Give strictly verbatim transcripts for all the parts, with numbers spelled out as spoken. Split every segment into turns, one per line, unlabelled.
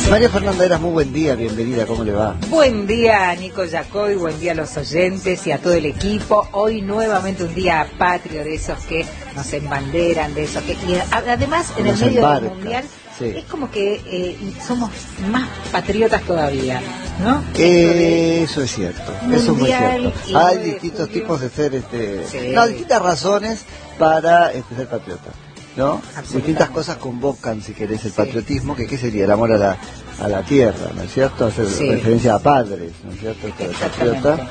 María Fernanda Eras, muy buen día, bienvenida, ¿cómo le va?
Buen día, Nico Yacoy, buen día a los oyentes y a todo el equipo. Hoy nuevamente un día patrio, de esos que nos embanderan, de esos que... Y además, en el medio del mundial, sí, es como que eh, somos más patriotas todavía, ¿no?
Eh, eso es cierto, mundial, eso es muy cierto. Hay distintos
julio.
tipos de ser, este,
Sí.
no, distintas razones para este, ser patriota, ¿no? Distintas cosas convocan, si querés, el sí. patriotismo, que qué sería el amor a la, a la tierra, ¿no es cierto? Hacer sí. referencia a padres, ¿no es cierto? Esto de patriota.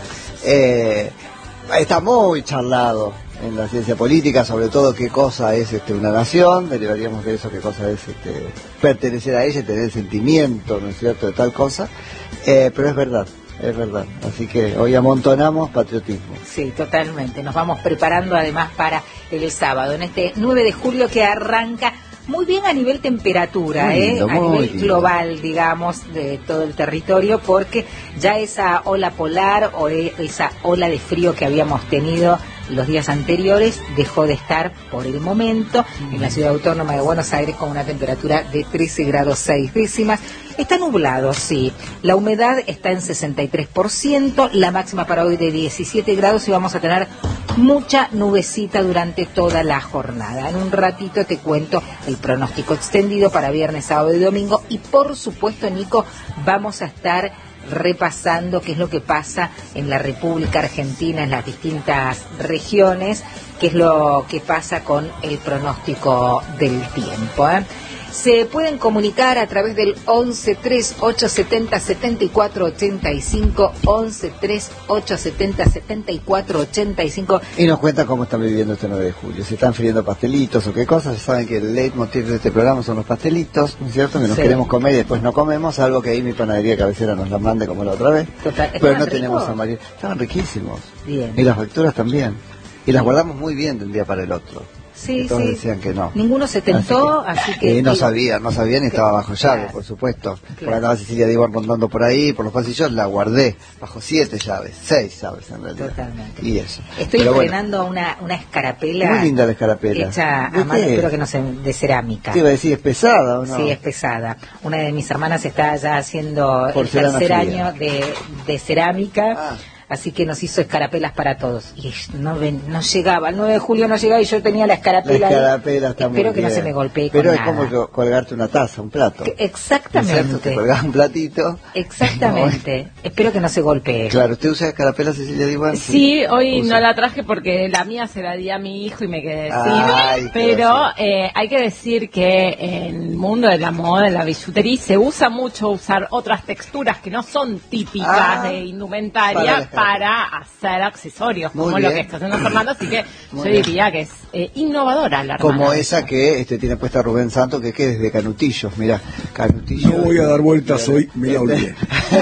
Eh, está muy charlado en la ciencia política, sobre todo qué cosa es este, una nación, derivaríamos de eso qué cosa es este, pertenecer a ella, tener el sentimiento, ¿no es cierto?, de tal cosa, eh, pero es verdad. Es verdad, así que hoy amontonamos patriotismo.
Sí, totalmente, nos vamos preparando además para el sábado, en este nueve de julio que arranca muy bien a nivel temperatura, muy lindo, ¿eh? a nivel lindo. global, digamos, de todo el territorio, porque ya esa ola polar o esa ola de frío que habíamos tenido los días anteriores dejó de estar por el momento en la ciudad autónoma de Buenos Aires con una temperatura de trece grados seis décimas. Está nublado, sí. La humedad está en sesenta y tres por ciento, la máxima para hoy de diecisiete grados y vamos a tener mucha nubecita durante toda la jornada. En un ratito te cuento el pronóstico extendido para viernes, sábado y domingo y por supuesto, Nico, vamos a estar repasando qué es lo que pasa en la República Argentina, en las distintas regiones, qué es lo que pasa con el pronóstico del tiempo, ¿eh? Se pueden comunicar a través del once tres ocho setenta setenta y cuatro ochenta y cinco, once tres ocho setenta setenta y cuatro ochenta y cinco.
Y nos cuentan cómo están viviendo este nueve de julio. Si están friendo pastelitos o qué cosas, saben que el leitmotiv de este programa son los pastelitos, ¿no es cierto? Que nos sí. queremos comer y después no comemos, algo que ahí mi panadería cabecera nos la mande como la otra vez.
Total.
Pero no
rico?
tenemos a María. Estaban riquísimos.
Bien.
Y las facturas también. Y las guardamos muy bien de un día para el otro.
Sí,
todos
sí.
decían que no.
Ninguno se tentó, así que... Así que
eh, no sabía, no sabía ni estaba bajo llave, claro, por supuesto. Claro. Porque andaba Cecilia Divan rondando por ahí, por los pasillos, la guardé bajo siete llaves, seis llaves en realidad.
Totalmente.
Y eso.
Estoy
Pero
estrenando
bueno,
una, una escarapela.
muy linda la escarapela.
Hecha a mano, espero que no sea de cerámica.
Te iba a decir, ¿es pesada o no?
Sí, es pesada. Una de mis hermanas está ya haciendo
Porcelana
el tercer
fría.
año de, de cerámica.
Ah.
Así que nos hizo escarapelas para todos. Y no, ven, no llegaba, el nueve de julio no llegaba y yo tenía la escarapela.
La escarapela está
Espero
muy
que
bien.
no se me golpee
Pero
con
es
nada.
como colgarte una taza, un plato.
Que, exactamente.
Te colgás un platito.
Exactamente. No. Espero que no se golpee.
Claro, ¿usted usa escarapela, Cecilia Divan?
Sí, sí, hoy
usa.
No la traje porque la mía se la di a mi hijo y me quedé
Ay,
sin. Pero eh, hay que decir que en el mundo de la moda, de la bisutería, se usa mucho usar otras texturas que no son típicas ah, de indumentaria para, para hacer accesorios, muy como bien. Lo que está haciendo Fernando, así que muy yo bien. Diría que es eh, innovadora la hermana.
Como esa que este tiene puesta Rubén Santos, que, que es de Canutillos, mira, Canutillos.
No voy a dar vueltas hoy, me la olvidé.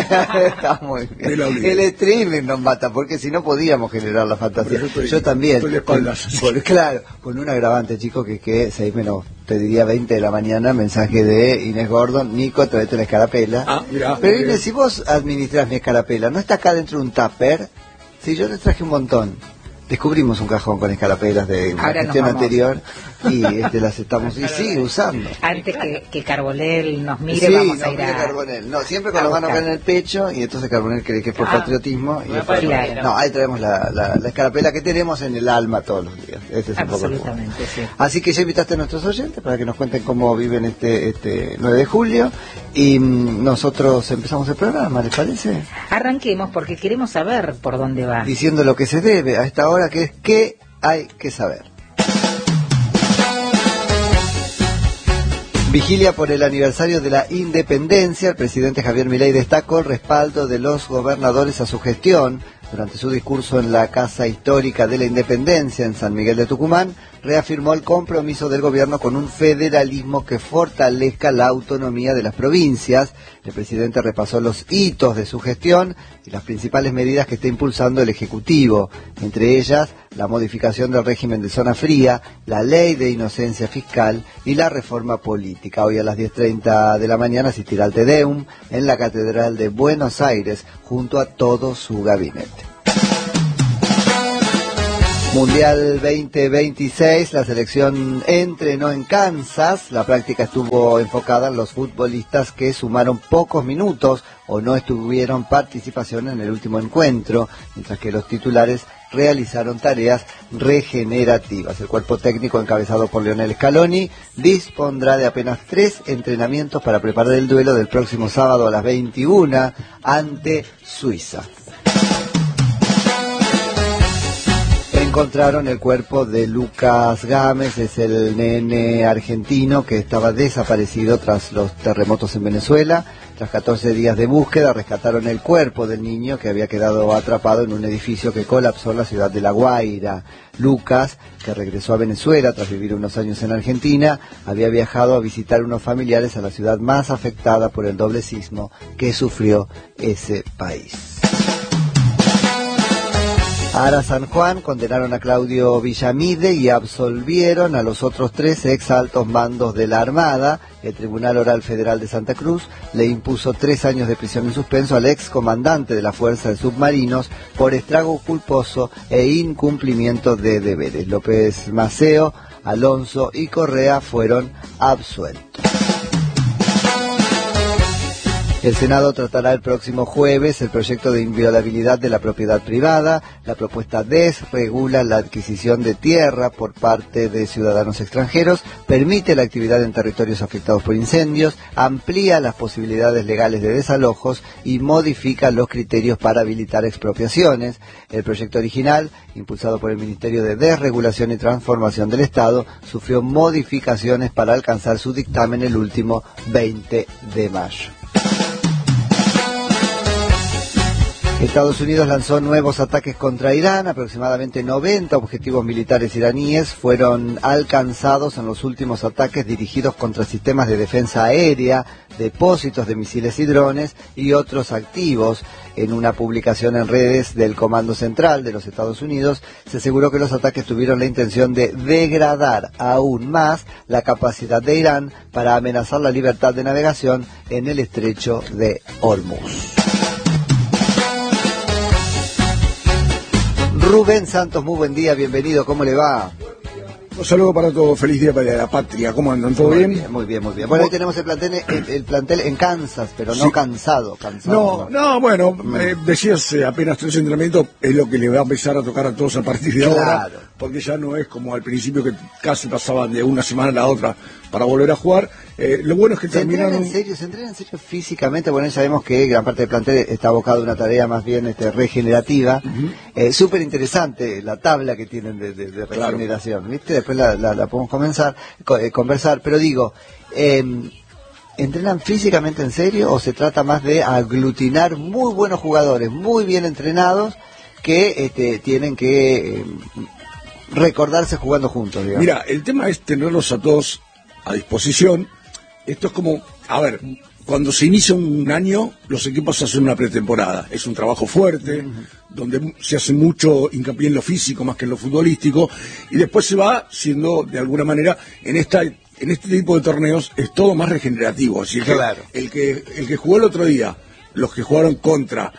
Está muy bien. El streaming nos mata, porque si no podíamos generar la fantasía. Yo, estoy, yo también. Con, con, claro, con un agravante, chico, que es que seis menos, te diría veinte de la mañana, mensaje de Inés Gordon, Nico, tráete la escarapela. Ah, mirá, pero Inés, si vos administrás mi escarapela, ¿no está acá dentro de un tupper? Sí, yo les traje un montón. Descubrimos un cajón con escarapelas de la gestión anterior y este, las estamos y sigue usando.
Antes que, que Carbonell nos mire,
sí,
vamos
no,
a ir a...
Carbonell. No, siempre con la mano acá en el pecho y entonces Carbonell cree que es por ah, patriotismo. Y después, claro. No, ahí traemos la, la, la escarapela que tenemos en el alma todos los días. Este es
absolutamente,
un poco
sí.
Así que ya invitaste a nuestros oyentes para que nos cuenten cómo viven este, este nueve de julio y mmm, nosotros empezamos el programa, ¿les parece?
Arranquemos porque queremos saber por dónde va.
Diciendo lo que se debe a esta hora, que es que hay que saber. Vigilia por el aniversario de la independencia. El presidente Javier Milei destacó el respaldo de los gobernadores a su gestión. Durante su discurso en la Casa Histórica de la Independencia en San Miguel de Tucumán, reafirmó el compromiso del gobierno con un federalismo que fortalezca la autonomía de las provincias. El presidente repasó los hitos de su gestión y las principales medidas que está impulsando el Ejecutivo, entre ellas la modificación del régimen de zona fría, la ley de inocencia fiscal y la reforma política. Hoy a las diez treinta de la mañana asistirá al Te Deum en la Catedral de Buenos Aires junto a todo su gabinete. Mundial veinte veintiséis, la selección entrenó en Kansas. La práctica estuvo enfocada en los futbolistas que sumaron pocos minutos o no estuvieron participación en el último encuentro, mientras que los titulares realizaron tareas regenerativas. El cuerpo técnico encabezado por Lionel Scaloni dispondrá de apenas tres entrenamientos para preparar el duelo del próximo sábado a las veintiuna ante Suiza. Encontraron el cuerpo de Lucas Gámez, es el nene argentino que estaba desaparecido tras los terremotos en Venezuela. Tras catorce días de búsqueda, rescataron el cuerpo del niño que había quedado atrapado en un edificio que colapsó en la ciudad de La Guaira. Lucas, que regresó a Venezuela tras vivir unos años en Argentina, había viajado a visitar unos familiares a la ciudad más afectada por el doble sismo que sufrió ese país. Ara San Juan condenaron a Claudio Villamide y absolvieron a los otros tres ex altos mandos de la Armada. El Tribunal Oral Federal de Santa Cruz le impuso tres años de prisión en suspenso al ex comandante de la Fuerza de Submarinos por estrago culposo e incumplimiento de deberes. López Maceo, Alonso y Correa fueron absueltos. El Senado tratará el próximo jueves el proyecto de inviolabilidad de la propiedad privada. La propuesta desregula la adquisición de tierra por parte de ciudadanos extranjeros, permite la actividad en territorios afectados por incendios, amplía las posibilidades legales de desalojos y modifica los criterios para habilitar expropiaciones. El proyecto original, impulsado por el Ministerio de Desregulación y Transformación del Estado, sufrió modificaciones para alcanzar su dictamen el último veinte de mayo. Estados Unidos lanzó nuevos ataques contra Irán. Aproximadamente noventa objetivos militares iraníes fueron alcanzados en los últimos ataques dirigidos contra sistemas de defensa aérea, depósitos de misiles y drones y otros activos. En una publicación en redes del Comando Central de los Estados Unidos, se aseguró que los ataques tuvieron la intención de degradar aún más la capacidad de Irán para amenazar la libertad de navegación en el estrecho de Hormuz. Rubén Santos, muy buen día, bienvenido, ¿cómo le va?
Un saludo para todos, feliz día para la patria, ¿cómo andan? ¿Todo
muy
bien?
bien? Muy bien, muy bien. Bueno, ahí tenemos el plantel, el, el plantel en Kansas, pero no sí. cansado, cansado.
No, no, no bueno, mm. eh, decías eh, apenas tres entrenamientos, es lo que le va a empezar a tocar a todos a partir de claro. ahora, porque ya no es como al principio que casi pasaban de una semana a la otra para volver a jugar. Eh, lo bueno es que
¿Se
terminaron...
entrena en serio? ¿Se entrena en serio físicamente? Bueno, ya sabemos que gran parte del plantel está abocado a una tarea más bien este, regenerativa. Uh-huh. eh, Súper interesante la tabla que tienen de, de, de regeneración, claro. ¿Viste? Después la, la, la podemos comenzar, co- eh, conversar, pero digo... Eh, ¿entrenan físicamente en serio o se trata más de aglutinar muy buenos jugadores, muy bien entrenados, que este, tienen que eh, recordarse jugando juntos, digamos?
Mira, el tema es tenerlos a todos a disposición. Esto es como, a ver, cuando se inicia un año, los equipos hacen una pretemporada. Es un trabajo fuerte, uh-huh. donde se hace mucho hincapié en lo físico más que en lo futbolístico, y después se va siendo, de alguna manera, en esta en este tipo de torneos, es todo más regenerativo. Así que
claro.
el que el que jugó el otro día, los que jugaron contra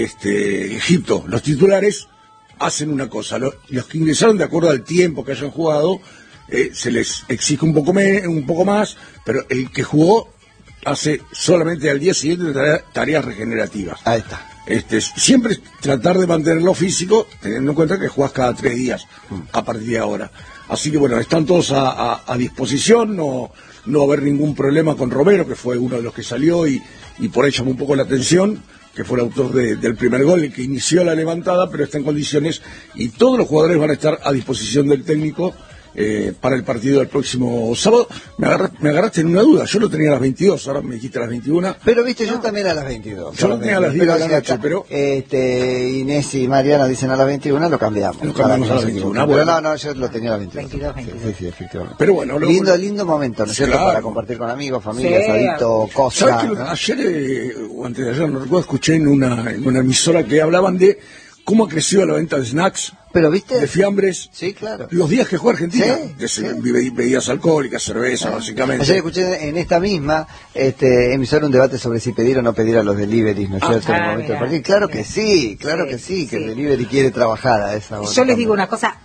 este Egipto, los titulares, hacen una cosa. Los, los que ingresaron de acuerdo al tiempo que hayan jugado, eh, se les exige un poco, me, un poco más, pero el que jugó hace solamente al día siguiente tarea, tareas regenerativas.
Ahí está.
Este, siempre tratar de mantenerlo físico, teniendo en cuenta que jugás cada tres días mm. a partir de ahora. Así que bueno, están todos a, a, a disposición, no, no va a haber ningún problema con Romero, que fue uno de los que salió y, y por ahí llamó un poco la atención, que fue el autor de, del primer gol, el que inició la levantada, pero está en condiciones y todos los jugadores van a estar a disposición del técnico eh, para el partido del próximo sábado. Me, agarra, me agarraste en una duda, yo lo tenía a las veintidós, ahora me dijiste a las veintiuna.
Pero viste, yo no. también a las veintidós.
Yo lo tenía a las diez de la noche, pero...
Este, Inés y Mariana dicen a las veintiuna, lo cambiamos.
Lo cambiamos a las veintiuna.
Pero no, no, yo lo tenía a las veintidós.
veintidós, veintidós.
Sí, sí, efectivamente.
Pero bueno, lo...
Lindo, lindo momento, ¿no es cierto?
Claro.
Para compartir con amigos, familia,
Sí.
asadito, cosas.
¿Sabes que
¿no?
ayer, eh, o antes de ayer, no recuerdo, escuché en una, en una emisora que hablaban de cómo ha crecido la venta de snacks,
Pero viste,
de fiambres,
sí, claro.
los días que juega Argentina,
Sí,
de
sí.
be- bebidas alcohólicas, cerveza,
Ah.
básicamente.
Ayer escuché en esta misma este, emisora un debate sobre si pedir o no pedir a los deliveries, ¿no es
Ah,
cierto? En el
ah,
momento del
mira,
partido. Claro
mira.
que sí, claro
Sí,
que sí, que
sí.
el delivery quiere trabajar a esa hora.
Yo les digo una cosa,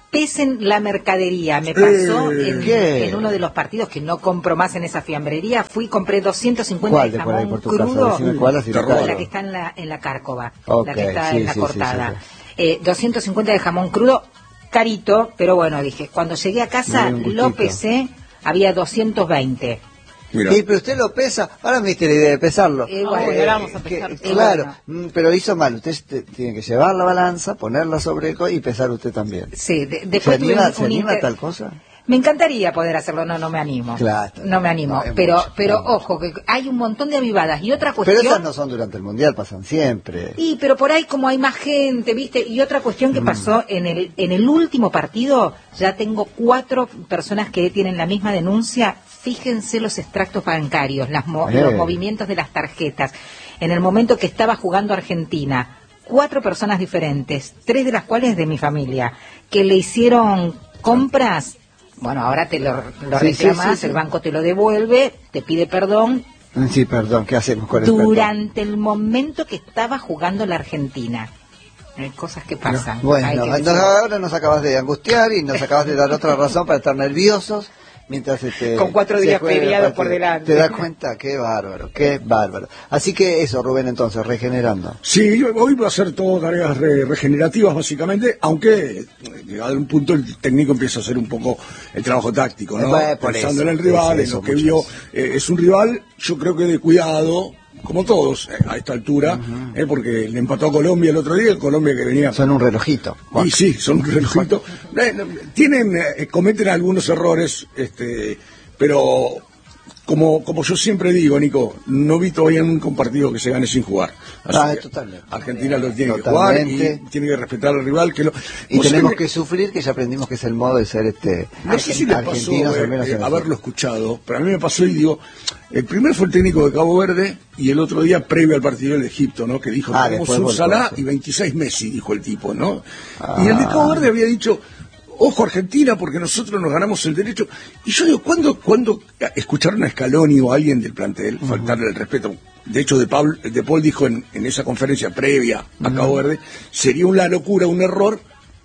pesen la mercadería. Me pasó
Eh,
en, en uno de los partidos que no compro más en esa fiambrería. Fui y compré doscientos cincuenta
¿Cuál
de
de por ahí
jamón
por tu
crudo.
casa? Decime cuál, así lo
La
caigo.
que está en la, en la Cárcova,
Ok,
la que está
sí,
en la
sí,
cortada.
sí, sí,
Eh, doscientos cincuenta de jamón crudo, carito, pero bueno, dije, cuando llegué a casa
Me dio un
lo
gustito.
pesé, había doscientos veinte.
Mira.
Sí, pero usted lo pesa. Ahora me diste la idea de pesarlo.
Eh, bueno,
ahora vamos a
que-
pesar.
Eh,
claro,
bueno.
mm, pero hizo mal. Usted te- tiene que llevar la balanza, ponerla sobre el co y pesar usted también.
Sí, de-
¿Se
después tuve
anima,
un-
¿se
un
anima a
inter-
tal cosa?
Me encantaría poder hacerlo, no, no me animo.
Claro.
No me animo,
No, es
pero,
mucho,
pero
es mucho.
ojo, que hay un montón de avivadas. Y otra
Pero
cuestión...
esas no son durante el Mundial, pasan siempre.
Y pero por ahí como hay más gente, ¿viste? Y otra cuestión
Mm.
que pasó en el en el último partido, ya tengo cuatro personas que tienen la misma denuncia. Fíjense los extractos bancarios, las mo-
Eh.
los movimientos de las tarjetas. En el momento que estaba jugando Argentina, cuatro personas diferentes, tres de las cuales de mi familia, que le hicieron compras. Bueno, ahora te lo, lo
Sí, sí,
reclamas,
sí, sí.
el banco te lo devuelve, te pide perdón.
Sí, perdón, ¿qué hacemos con el perdón?
Durante el momento que estaba jugando la Argentina. Hay cosas que pasan. Hay
Bueno,
que
entonces
decir.
ahora nos acabas de angustiar y nos acabas de dar otra razón para estar nerviosos. Mientras este,
Con cuatro
se
días
juega el
feriados
partido.
por delante.
¿Te das cuenta? Qué bárbaro, qué bárbaro. Así que eso, Rubén, entonces, regenerando.
Sí, yo- hoy voy a hacer todo tareas re- regenerativas básicamente, aunque eh, llegado a un punto el técnico empieza a hacer un poco el trabajo táctico, ¿no?
Bueno, por
Pensando
eso,
en el rival,
eso,
en lo
eso,
que
mucho
vio.
eso.
Eh, es un rival, yo creo que de cuidado, como todos, eh, a esta altura, eh, porque le empató a Colombia el otro día, el Colombia que venía...
Son un relojito. Juan.
Y sí, son un relojito. Eh, Tienen, eh, cometen algunos errores, este, pero como, como yo siempre digo, Nico, no vi todavía nunca un partido que se gane sin jugar. Así
Ah,
que
totalmente.
Argentina lo tiene que
Totalmente.
jugar y tiene que respetar al rival. Que lo,
Y
vos
tenemos
sabés
que sufrir, que ya aprendimos que es el modo de ser este
no sé si les pasó
argentinos,
eh,
al menos
eh,
en el
haberlo
fútbol.
escuchado, pero a mí me pasó y digo, el primero fue el técnico de Cabo Verde y el otro día previo al partido de Egipto, ¿no? Que dijo,
Ah,
tenemos
después
un
volcó,
Salah
sí.
y veintiséis Messi, dijo el tipo, ¿no?
Ah.
Y el de Cabo Verde había dicho, ojo Argentina, porque nosotros nos ganamos el derecho. Y yo digo, ¿cuándo, cuándo escucharon a Scaloni o a alguien del plantel faltarle el respeto? De hecho, de Paul, de Paul dijo en, en esa conferencia previa a Cabo Verde, sería una locura, un error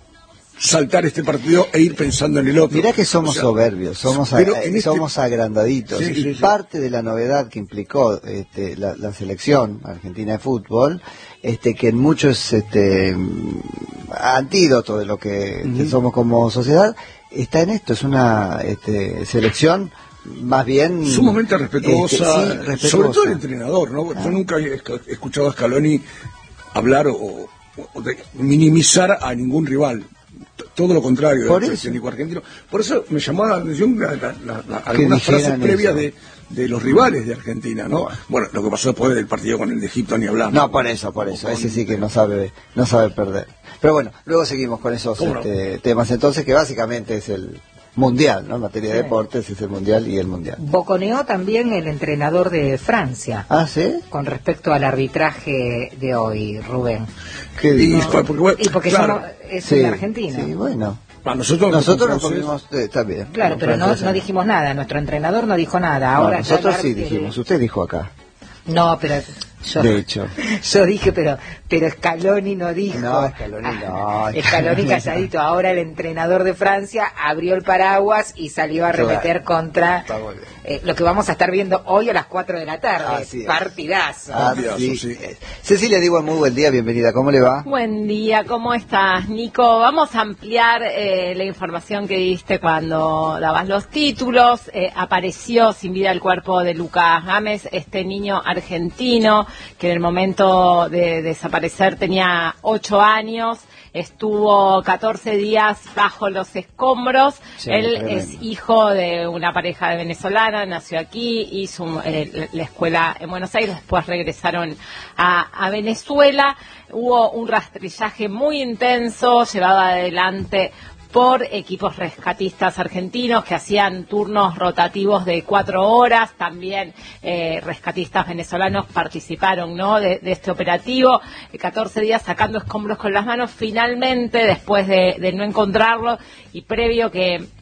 saltar este partido e ir pensando en el otro.
Mirá que somos
O sea,
soberbios, somos, a-
pero
eh,
en este-
somos agrandaditos.
Sí,
y
sí, sí.
parte de la novedad que implicó este, la, la selección argentina de fútbol, este, que en muchos este, mm, antídoto de lo que, que somos como sociedad, está en esto. Es una este, selección más bien
sumamente respetuosa,
este, sí, respetuosa.
sobre todo el entrenador, ¿no? Yo nunca he esca- he escuchado a Scaloni hablar o, o de minimizar a ningún rival. T- Todo lo contrario
Por
del
eso.
técnico argentino. Por eso me llamó la atención la- la- la- la-
Que
algunas frases
dijeran
previas
eso.
de, de los rivales de Argentina, ¿no? Bueno, lo que pasó después del partido con el de Egipto ni hablamos.
No, por eso, por eso. Ese sí que no sabe, no sabe perder. Pero bueno, luego seguimos con esos
¿Cómo no?
este, temas entonces, que básicamente es el mundial, ¿no? En materia de deportes es el mundial y el mundial.
Boconeó también el entrenador de Francia
Ah, ¿sí?
con respecto al arbitraje de hoy, Rubén.
¿Qué
Y,
digo?
fue porque, bueno,
Y porque
claro,
somos, es
Sí,
en Argentina.
Sí, bueno.
a nosotros,
Nosotros nos
francés,
comimos, eh, está bien.
Claro,
Los
pero no,
franceses.
no dijimos nada, nuestro entrenador no dijo nada.
No,
Ahora ya
nosotros
el
sí
árbitro-
dijimos, usted dijo acá.
No, pero yo,
De hecho.
yo dije, pero pero Scaloni no dijo.
No, Scaloni no.
Ah, Scaloni calladito. Ahora el entrenador de Francia abrió el paraguas y salió a arremeter contra
Está muy bien.
eh, lo que vamos a estar viendo hoy a las cuatro de la tarde.
Así es.
Partidazo.
Ah,
Partidazo,
sí.
sí.
Eh, Cecilia, digo, muy buen día, bienvenida. ¿Cómo le va?
Buen día, ¿cómo estás, Nico? Vamos a ampliar eh, la información que diste cuando dabas los títulos. Eh, apareció sin vida el cuerpo de Lucas Gámez, este niño argentino que en el momento de desaparecer tenía ocho años. Estuvo catorce días bajo los escombros.
Sí,
Él
tremendo.
es hijo de una pareja de venezolana, nació aquí, hizo eh, la escuela en Buenos Aires, después regresaron a, a Venezuela. Hubo un rastrillaje muy intenso llevado adelante por equipos rescatistas argentinos que hacían turnos rotativos de cuatro horas. También eh, rescatistas venezolanos participaron, ¿no?, de, de este operativo. Eh, catorce días sacando escombros con las manos. Finalmente, después de, de no encontrarlo y previo que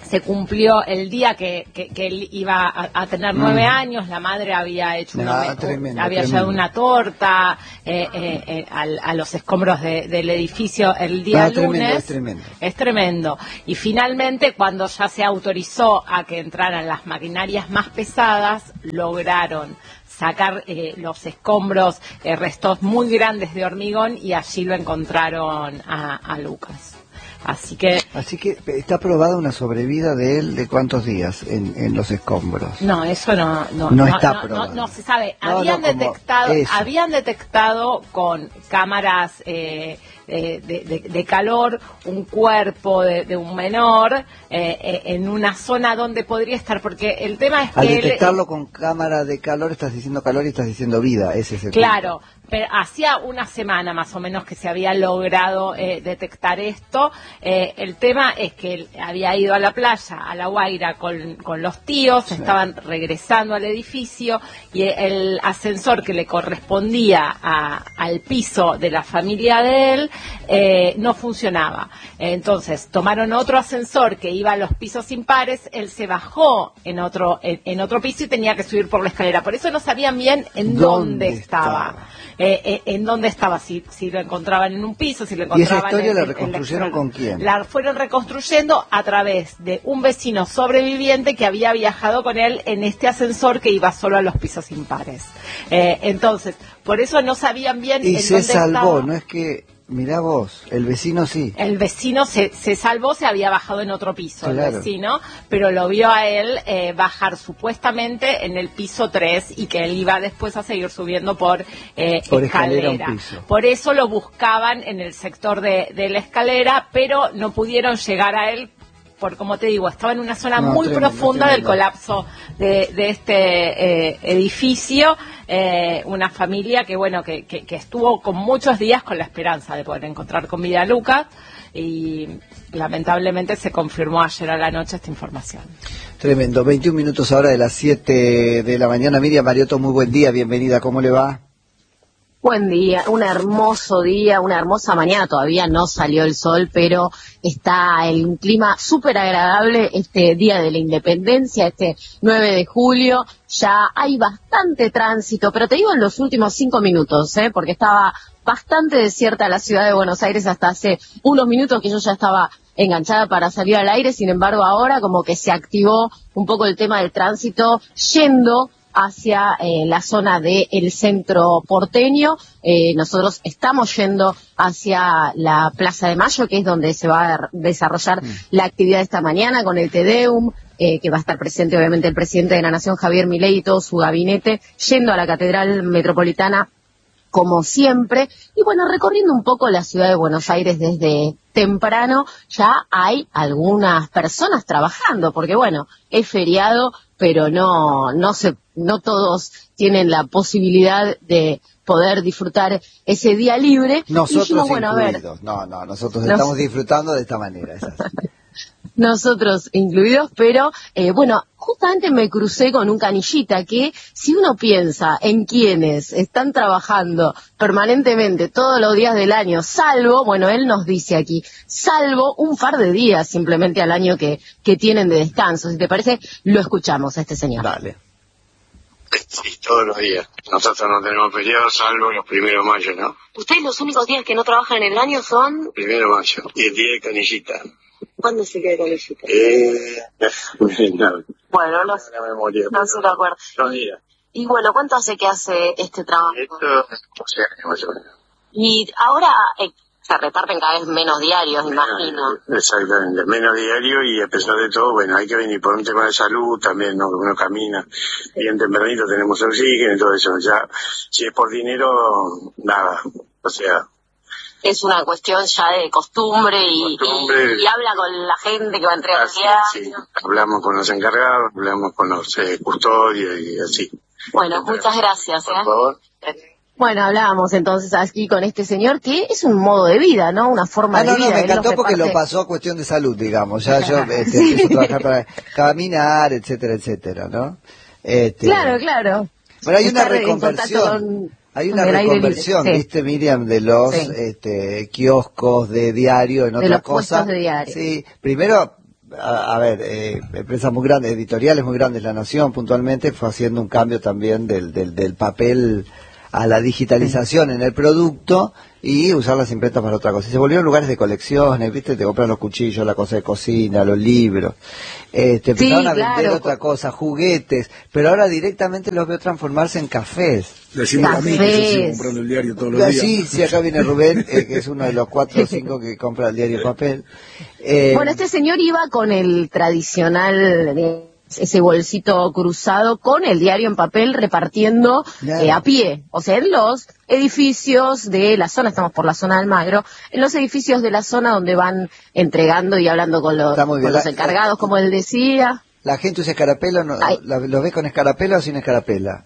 se cumplió el día que, que, que él iba a, a tener nueve mm. años, la madre había hecho
no,
una,
tremendo,
había
tremendo.
llevado una torta eh, eh, eh, a, a los escombros de, del edificio el día
no,
lunes.
Tremendo, es tremendo.
Es tremendo. Y finalmente, cuando ya se autorizó a que entraran las maquinarias más pesadas, lograron sacar eh, los escombros, eh, restos muy grandes de hormigón, y allí lo encontraron a, a Lucas. Así que
Así que está aprobada una sobrevida de él de cuántos días en, en los escombros.
No, eso no no,
no,
no
está
no,
aprobado.
No, no se sabe.
No,
habían
no,
detectado
eso.
habían detectado con cámaras eh, eh, de, de, de calor un cuerpo de, de un menor eh, eh, en una zona donde podría estar, porque el tema es que
al
él,
detectarlo con cámara de calor estás diciendo calor y estás diciendo vida, ese es el
claro.
punto.
Pero hacía una semana más o menos que se había logrado eh, detectar esto. Eh, el tema es que él había ido a la playa, a La Guaira, con, con los tíos, sí. Estaban regresando al edificio, y el ascensor que le correspondía a, al piso de la familia de él eh, no funcionaba. Entonces tomaron otro ascensor que iba a los pisos impares, él se bajó en otro, en, en otro piso y tenía que subir por la escalera. Por eso no sabían bien en dónde, dónde estaba. estaba. Eh, eh, en dónde estaba, si, si lo encontraban en un piso, si lo encontraban.
¿Y esa historia
en,
la
en,
reconstruyeron
en la,
con quién?
La fueron reconstruyendo a través de un vecino sobreviviente que había viajado con él en este ascensor que iba solo a los pisos impares. Eh, entonces, por eso no sabían bien
y
en
se
dónde
salvó,
estaba.
No es que, mirá vos, el vecino sí.
El vecino se, se salvó, se había bajado en otro piso,
claro.
El vecino, pero lo vio a él eh, bajar supuestamente en el piso tres, y que él iba después a seguir subiendo por, eh,
por
escalera.
escalera un piso.
Por eso lo buscaban en el sector de, de la escalera, pero no pudieron llegar a él. Por, como te digo, estaba en una zona no, muy tremendo, profunda tremendo. del colapso de, de este eh, edificio, eh, una familia que bueno que, que, que estuvo con muchos días con la esperanza de poder encontrar con vida a Lucas, y lamentablemente se confirmó ayer a la noche esta información.
Tremendo. veintiún minutos ahora de las siete de la mañana. Miriam Mariotto, muy buen día, bienvenida, ¿cómo le va?
Buen día, un hermoso día, una hermosa mañana, todavía no salió el sol, pero está el un clima súper agradable este día de la independencia, este nueve de julio, ya hay bastante tránsito, pero te digo en los últimos cinco minutos, ¿eh? Porque estaba bastante desierta la ciudad de Buenos Aires hasta hace unos minutos que yo ya estaba enganchada para salir al aire, sin embargo ahora como que se activó un poco el tema del tránsito yendo hacia eh, la zona del centro porteño. Eh, nosotros estamos yendo hacia la Plaza de Mayo, que es donde se va a desarrollar mm. la actividad de esta mañana con el Te Deum, eh, que va a estar presente obviamente el presidente de la Nación, Javier Milei, y todo su gabinete, yendo a la Catedral Metropolitana como siempre. Y bueno, recorriendo un poco la ciudad de Buenos Aires desde temprano, ya hay algunas personas trabajando, porque bueno, es feriado, pero no no se no todos tienen la posibilidad de poder disfrutar ese día libre.
Nosotros
y yo, bueno,
incluidos.
A ver,
no, no, nosotros
nos...
estamos disfrutando de esta manera. Es así.
Nosotros incluidos, pero eh, bueno, justamente me crucé con un canillita que si uno piensa en quienes están trabajando permanentemente todos los días del año, salvo, bueno, él nos dice aquí, salvo un par de días simplemente al año que, que tienen de descanso. Si te parece, lo escuchamos a este señor.
Dale.
Sí, todos los días. Nosotros no tenemos feriado salvo los primeros de mayo, ¿no?
¿Ustedes los únicos días que no trabajan en el año son?
Primero de mayo y el día de canillita.
¿Cuándo se queda canillita?
Eh, no.
Bueno, no,
la memoria,
no se lo acuerdo.
Dos días.
Y bueno, ¿cuánto hace que hace este trabajo?
Esto, o sea, más o menos.
Y ahora eh, se reparten cada vez menos diarios, menos, imagino.
Exactamente, menos diario, y a pesar de todo, bueno, hay que venir por un tema de salud también, ¿no? Uno camina, bien tempranito tenemos oxígeno y todo eso. Ya, si es por dinero, nada, o sea...
Es una cuestión ya de costumbre y, costumbre, y, y habla con la gente que va a entregar
así, sí. Hablamos con los encargados, hablamos con los eh, custodios y así.
Bueno, entonces, muchas gracias.
Por
¿eh?
favor.
Bueno, hablábamos entonces aquí con este señor que es un modo de vida, ¿no? Una forma
ah, no,
de vida.
No, me encantó
lo
porque
reparte...
lo pasó a cuestión de salud, digamos. Ya yo este, sí. empiezo a trabajar para caminar, etcétera, etcétera, ¿no? Este...
Claro, claro.
Pero hay una reconversión. Hay una reconversión, sí. ¿Viste, Miriam, de los sí. este, kioscos de diario en otras cosas?
De diario.
Sí, primero a, a ver, eh, empresas muy grandes, editoriales muy grandes, La Nación puntualmente fue haciendo un cambio también del, del, del papel a la digitalización en el producto y usar las imprentas para otra cosa. Y se volvieron lugares de colecciones, ¿viste? Te compran los cuchillos, la cosa de cocina, los libros. Eh, te empezaron sí, a vender claro. otra cosa, juguetes, pero ahora directamente los veo transformarse en cafés.
Decimos a mí que yo sigo comprando el diario todos los días.
Sí, sí, acá viene Rubén, eh, que es uno de los cuatro o cinco que compra el diario papel.
Eh, bueno, este señor iba con el tradicional... De... ese bolsito cruzado con el diario en papel repartiendo eh, a pie, o sea, en los edificios de la zona, estamos por la zona de Almagro, en los edificios de la zona donde van entregando y hablando con los, con los encargados, como él decía.
¿La gente usa escarapela? No, ¿Lo ves con escarapela o sin escarapela?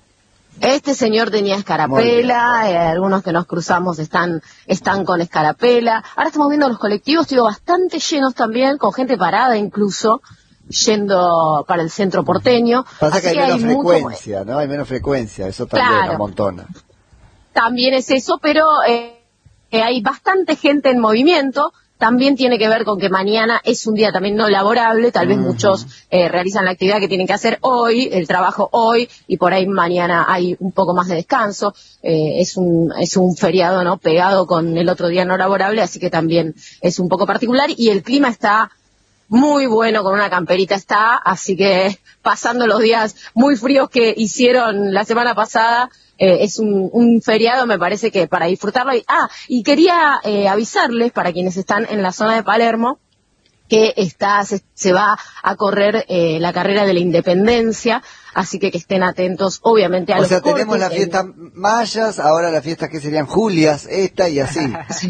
Este señor tenía escarapela, eh, algunos que nos cruzamos están están con escarapela. Ahora estamos viendo los colectivos, estoy bastante llenos también, con gente parada incluso, yendo para el centro porteño.
Pasa que hay, que hay menos frecuencia, mucho... ¿no? Hay menos frecuencia, eso también claro, amontona.
También es eso, pero eh, eh, hay bastante gente en movimiento. También tiene que ver con que mañana es un día también no laborable, tal vez uh-huh. muchos eh, realizan la actividad que tienen que hacer hoy, el trabajo hoy, y por ahí mañana hay un poco más de descanso. Eh, es un es un feriado, ¿no? Pegado con el otro día no laborable, así que también es un poco particular, y el clima está muy bueno, con una camperita está, así que pasando los días muy fríos que hicieron la semana pasada, eh, es un, un feriado, me parece que para disfrutarlo. Y, ah, y quería eh, avisarles, para quienes están en la zona de Palermo, que está se, se va a correr eh, la carrera de la Independencia, así que que estén atentos, obviamente, a
o
los
sea,
cortes.
tenemos las fiestas mayas, ahora las fiestas que serían Julias, esta y así.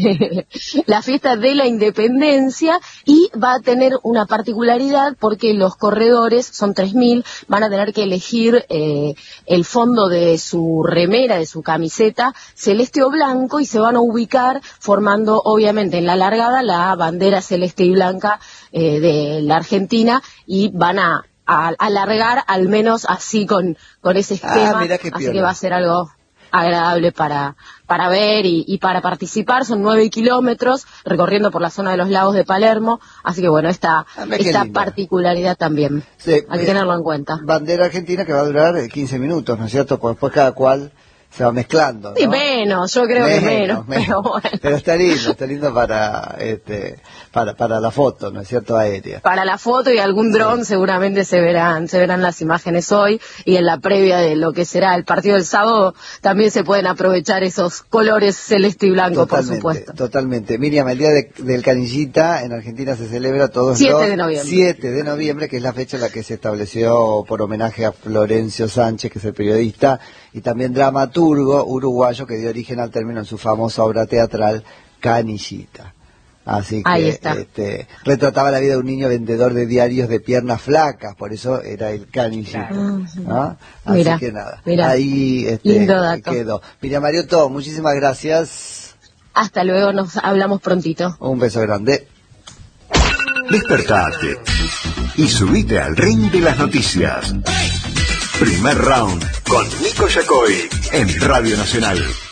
Sí, la fiesta de la Independencia, y va a tener una particularidad porque los corredores, son tres mil, van a tener que elegir eh, el fondo de su remera, de su camiseta, celeste o blanco, y se van a ubicar formando, obviamente, en la largada la bandera celeste y blanca eh, de la Argentina, y van a a alargar al menos así con con ese esquema,
ah, así
que va a ser algo agradable para para ver y, y para participar. Son nueve kilómetros recorriendo por la zona de los lagos de Palermo, así que bueno, esta ah, esta particularidad también sí, hay que tenerlo en cuenta.
Bandera argentina que va a durar quince minutos, ¿no es cierto? Pues después cada cual se va mezclando, ¿no?
Sí, menos, yo creo menos, que menos, menos. Pero bueno.
Pero está lindo, está lindo para este para para la foto, ¿no es cierto? Aérea.
Para la foto y algún dron sí. Seguramente se verán se verán las imágenes hoy, y en la previa de lo que será el partido del sábado también se pueden aprovechar esos colores celeste y blanco, totalmente, por supuesto.
Totalmente. Miriam, el día de, del Canillita en Argentina se celebra todos
siete
los
de noviembre.
siete de noviembre, que es la fecha en la que se estableció por homenaje a Florencio Sánchez, que es el periodista y también dramaturgo uruguayo que dio origen al término en su famosa obra teatral Canillita. Así que este, retrataba la vida de un niño vendedor de diarios de piernas flacas, por eso era el Canillita, ¿no? Así
mira,
que nada,
mira,
ahí este,
lindo dato.
Quedó. Miriam Mariotto, muchísimas gracias.
Hasta luego, nos hablamos prontito.
Un beso grande.
Despertate y subite al ring de las noticias. Primer round con Nico Yacoy en Radio Nacional.